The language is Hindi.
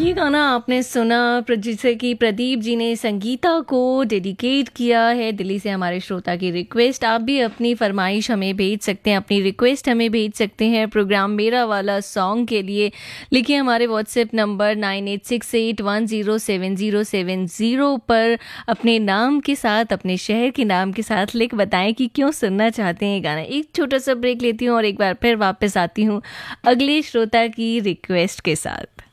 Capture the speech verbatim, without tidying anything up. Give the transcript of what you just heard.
ये गाना आपने सुना प्र- जिसे कि प्रदीप जी ने संगीता को डेडिकेट किया है दिल्ली से हमारे श्रोता की रिक्वेस्ट। आप भी अपनी फरमाइश हमें भेज सकते हैं, अपनी रिक्वेस्ट हमें भेज सकते हैं प्रोग्राम मेरा वाला सॉन्ग के लिए। लिखिए हमारे WhatsApp number nine eight six eight one zero seven zero seven zero पर अपने नाम के साथ, अपने शहर के नाम के साथ लिख बताएं कि क्यों सुनना चाहते हैं गाना। एक छोटा सा ब्रेक लेती हूँ और एक बार फिर वापस आती हूँ अगले श्रोता की रिक्वेस्ट के साथ।